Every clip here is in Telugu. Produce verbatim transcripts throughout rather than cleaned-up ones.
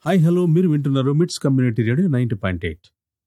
హాయ్ హలో మీరు వింటున్నారు మిట్స్ community radio ninety point eight.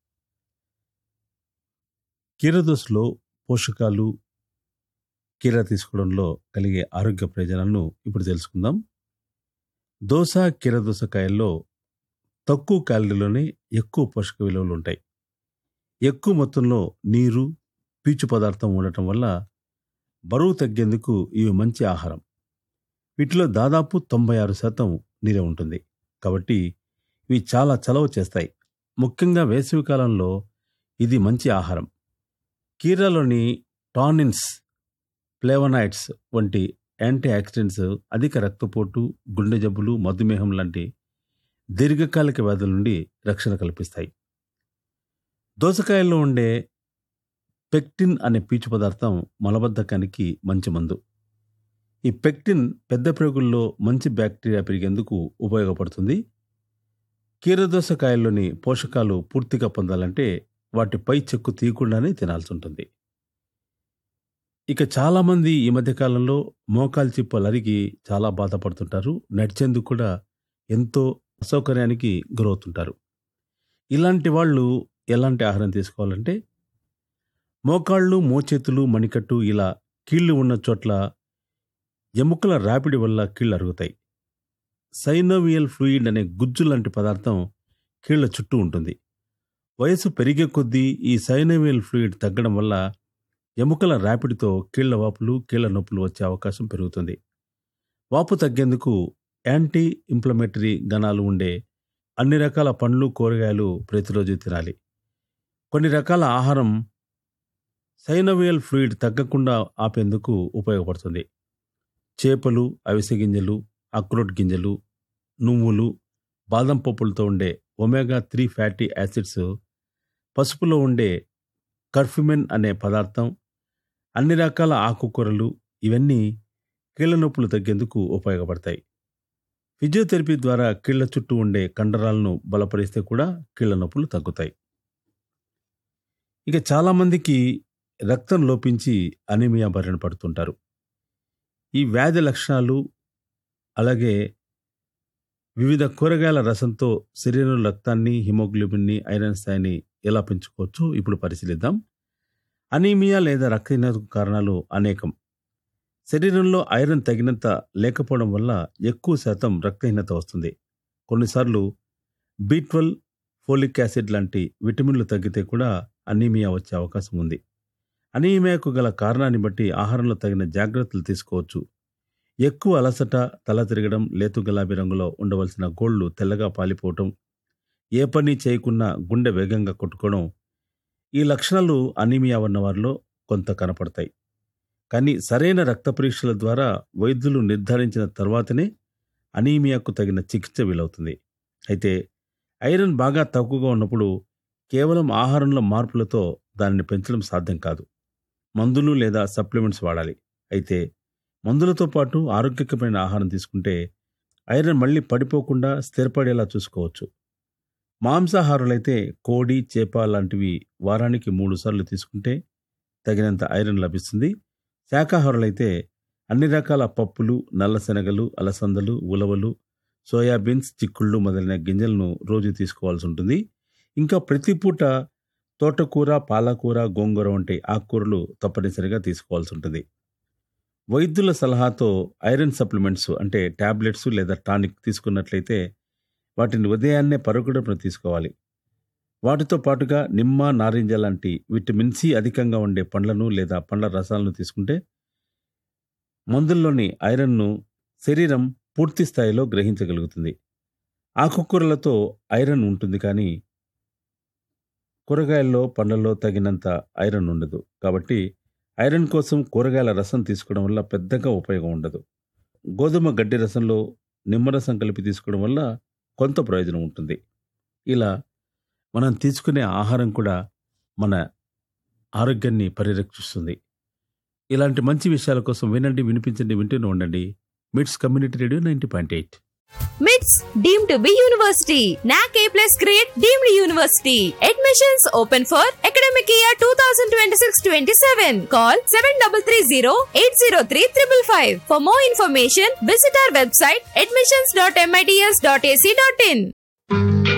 కీరదోసలో పోషకాలు, కీర తీసుకోవడంలో కలిగే ఆరోగ్య ప్రయోజనాలను ఇప్పుడు తెలుసుకుందాం. దోస, కీరదోసకాయల్లో తక్కువ క్యాలరీలోనే ఎక్కువ పోషక విలువలు ఉంటాయి. ఎక్కువ మొత్తంలో నీరు, పీచు పదార్థం ఉండటం వల్ల బరువు తగ్గేందుకు ఇవి మంచి ఆహారం. వీటిలో దాదాపు తొంభై ఆరు శాతం నీరే ఉంటుంది. కాబట్టి ఇవి చాలా చలవ చేస్తాయి. ముఖ్యంగా వేసవి కాలంలో ఇది మంచి ఆహారం. కీరాలోని టానిన్స్, ఫ్లేవనాయిడ్స్ వంటి యాంటీ ఆక్సిడెంట్స్ అధిక రక్తపోటు, గుండె జబ్బులు, మధుమేహం లాంటి దీర్ఘకాలిక వ్యాధుల నుండి రక్షణ కల్పిస్తాయి. దోసకాయల్లో ఉండే పెక్టిన్ అనే పీచు పదార్థం మలబద్ధకానికి మంచి మందు. ఈ పెక్టిన్ పెద్ద ప్రేగుల్లో మంచి బ్యాక్టీరియా పెరిగేందుకు ఉపయోగపడుతుంది. కీరదోసకాయల్లోని పోషకాలు పూర్తిగా పొందాలంటే వాటి పై చెక్కు తీయకుండానే తినాల్సి ఉంటుంది. ఇక చాలామంది ఈ మధ్యకాలంలో మోకాలు చిప్పలు అరిగి చాలా బాధపడుతుంటారు. నడిచేందుకు కూడా ఎంతో అసౌకర్యానికి గురవుతుంటారు. ఇలాంటి వాళ్ళు ఎలాంటి ఆహారం తీసుకోవాలంటే, మోకాళ్ళు, మోచేతులు, మణికట్టు ఇలా కీళ్లు ఉన్న చోట్ల ఎముకల రాపిడి వల్ల కీళ్ళు అరుగుతాయి. సైనోవియల్ ఫ్లూయిడ్ అనే గుజ్జు లాంటి పదార్థం కీళ్ల చుట్టూ ఉంటుంది. వయసు పెరిగే కొద్దీ ఈ సైనోవియల్ ఫ్లూయిడ్ తగ్గడం వల్ల ఎముకల రాపిడితో కీళ్ల వాపులు, కీళ్ల నొప్పులు వచ్చే అవకాశం పెరుగుతుంది. వాపు తగ్గేందుకు యాంటీ ఇన్ఫ్లమేటరీ గుణాలు ఉండే అన్ని రకాల పండ్లు, కూరగాయలు ప్రతిరోజు తినాలి. కొన్ని రకాల ఆహారం సైనోవియల్ ఫ్లూయిడ్ తగ్గకుండా ఆపేందుకు ఉపయోగపడుతుంది. చేపలు, అవిసె గింజలు, అక్రోట్ గింజలు, నువ్వులు, బాదం పప్పులతో ఉండే ఒమేగా త్రీ ఫ్యాటీ యాసిడ్స్, పసుపులో ఉండే కర్ఫ్యూమిన్ అనే పదార్థం, అన్ని రకాల ఆకుకూరలు ఇవన్నీ కీళ్ల నొప్పులు తగ్గేందుకు ఉపయోగపడతాయి. ఫిజియోథెరపీ ద్వారా కీళ్ల చుట్టూ ఉండే కండరాలను బలపరిస్తే కూడా కీళ్ల నొప్పులు తగ్గుతాయి. ఇక చాలామందికి రక్తం లోపించి అనీమియా బారిన పడుతుంటారు. ఈ వ్యాధి లక్షణాలు అలాగే వివిధ కూరగాయల రసంతో శరీరంలో రక్తాన్ని, హిమోగ్లోబిన్ని, ఐరన్ స్థాయిని ఎలా పెంచుకోవచ్చో ఇప్పుడు పరిశీలిద్దాం. అనీమియా లేదా రక్తహీనతకు కారణాలు అనేకం. శరీరంలో ఐరన్ తగినంత లేకపోవడం వల్ల ఎక్కువ శాతం రక్తహీనత వస్తుంది. కొన్నిసార్లు బి ట్వెల్వ్, ఫోలిక్ యాసిడ్ లాంటి విటమిన్లు తగ్గితే కూడా అనీమియా వచ్చే అవకాశం ఉంది. అనీమియాకు గల కారణాన్ని బట్టి ఆహారంలో తగిన జాగ్రత్తలు తీసుకోవచ్చు. ఎక్కువ అలసట, తల తిరగడం, లేతు గులాబీ రంగులో ఉండవలసిన గోళ్లు తెల్లగా పాలిపోవటం, ఏ పని చేయకున్నా గుండె వేగంగా కొట్టుకోవడం, ఈ లక్షణాలు అనీమియా ఉన్న వారిలో కొంత కనపడతాయి. కానీ సరైన రక్త పరీక్షల ద్వారా వైద్యులు నిర్ధారించిన తర్వాతనే అనీమియాకు తగిన చికిత్స వీలవుతుంది. అయితే ఐరన్ బాగా తక్కువగా ఉన్నప్పుడు కేవలం ఆహారంలో మార్పులతో దానిని పెంచడం సాధ్యం కాదు. మందులు లేదా సప్లిమెంట్స్ వాడాలి. అయితే మందులతో పాటు ఆరోగ్యకరమైన ఆహారం తీసుకుంటే ఐరన్ మళ్ళీ పడిపోకుండా స్థిరపడేలా చూసుకోవచ్చు. మాంసాహారులైతే కోడి, చేప లాంటివి వారానికి మూడు సార్లు తీసుకుంటే తగినంత ఐరన్ లభిస్తుంది. శాకాహారులైతే అన్ని రకాల పప్పులు, నల్ల శనగలు, అలసందలు, ఉలవలు, సోయాబీన్స్, చిక్కుళ్ళు మొదలైన గింజలను రోజు తీసుకోవాల్సి ఉంటుంది. ఇంకా ప్రతి పూట తోటకూర, పాలకూర, గోంగూర వంటి ఆకుకూరలు తప్పనిసరిగా తీసుకోవాల్సి ఉంటుంది. వైద్యుల సలహాతో ఐరన్ సప్లిమెంట్స్ అంటే టాబ్లెట్స్ లేదా టానిక్ తీసుకున్నట్లయితే వాటిని ఉదయాన్నే పరుగుడున తీసుకోవాలి. వాటితో పాటుగా నిమ్మ, నారింజ లాంటి విటమిన్ సి అధికంగా ఉండే పండ్లను లేదా పండ్ల రసాలను తీసుకుంటే మందుల్లోని ఐరన్ను శరీరం పూర్తి స్థాయిలో గ్రహించగలుగుతుంది. ఆకుకూరలతో ఐరన్ ఉంటుంది, కానీ కూరగాయల్లో, పండ్లలో తగినంత ఐరన్ ఉండదు. కాబట్టి ఐరన్ కోసం కూరగాయల రసం తీసుకోవడం వల్ల పెద్దగా ఉపయోగం ఉండదు. గోధుమ గడ్డి రసంలో నిమ్మరసం కలిపి తీసుకోవడం వల్ల కొంత ప్రయోజనం ఉంటుంది. ఇలా మనం తీసుకునే ఆహారం కూడా మన ఆరోగ్యాన్ని పరిరక్షిస్తుంది. ఇలాంటి మంచి విషయాల కోసం వినండి, వినిపించండి, వింటూనే ఉండండి. మిట్స్ community radio ninety point eight. MITS deemed to be university. N A C A plus grade deemed university. Admissions open for academic year twenty twenty-six twenty-seven. Call seven three three zero eight zero three five five. For more information, visit our website admissions dot mits dot a c dot in. you